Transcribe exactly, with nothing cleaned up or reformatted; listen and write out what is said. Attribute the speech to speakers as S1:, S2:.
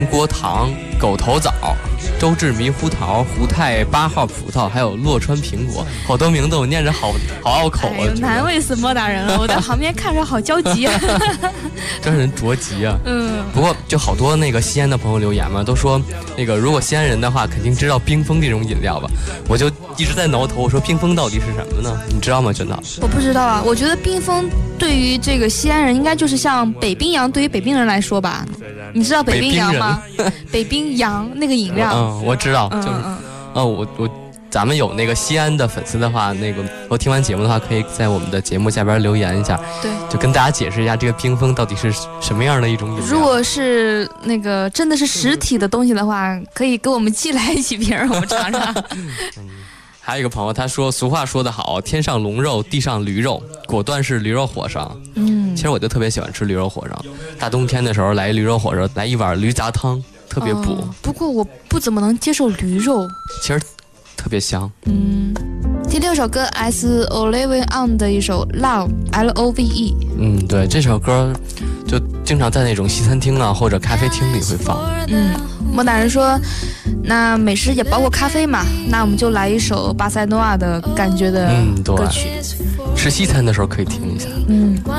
S1: 锅糖、狗头枣、周至猕猴桃、胡太八号葡萄，还有洛川苹果，好多名字我念着好好拗口啊！
S2: 哎、难为死莫大人了，我在旁边看着好焦急啊，
S1: 真人着急啊！
S2: 嗯，
S1: 不过就好多那个西安的朋友留言嘛，都说那个如果西安人的话，肯定知道冰峰这种饮料吧？我就一直在挠头，我说冰峰到底是什么呢？你知道吗，娟导？
S2: 我不知道啊，我觉得冰峰对于这个西安人，应该就是像北冰洋对于北冰人来说吧。你知道北冰洋吗？北冰洋那个饮料，
S1: 嗯，我知道，就是，
S2: 嗯，
S1: 嗯，我我，咱们有那个西安的粉丝的话，那个我听完节目的话，可以在我们的节目下边留言一下，
S2: 对，
S1: 就跟大家解释一下这个冰峰到底是什么样的一种饮料。
S2: 如果是那个真的是实体的东西的话，可以给我们寄来几瓶，我们尝尝。
S1: 嗯还有一个朋友他说，俗话说得好，天上龙肉，地上驴肉，果断是驴肉火烧。
S2: 嗯，
S1: 其实我就特别喜欢吃驴肉火烧，大冬天的时候来一驴肉火烧，来一碗驴杂汤，特别补、哦。
S2: 不过我不怎么能接受驴肉，
S1: 其实特别香。
S2: 嗯，第六首歌 S Olivia On 的一首 Love L O V E。
S1: 嗯，对，这首歌就经常在那种西餐厅啊或者咖啡厅里会放。
S2: 嗯，莫大人说，那美食也包括咖啡嘛，那我们就来一首巴塞诺瓦的感觉的歌曲。
S1: 嗯，对，吃西餐的时候可以听一下。
S2: 嗯。